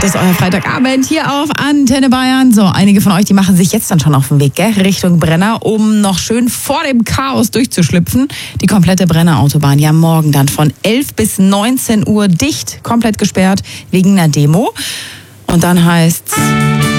Das ist euer Freitagabend hier auf Antenne Bayern. So, einige von euch, die machen sich jetzt dann schon auf den Weg, gell? Richtung Brenner, um noch schön vor dem Chaos durchzuschlüpfen. Die komplette Brenner-Autobahn, ja morgen dann von 11 bis 19 Uhr dicht, komplett gesperrt wegen einer Demo. Und dann heißt's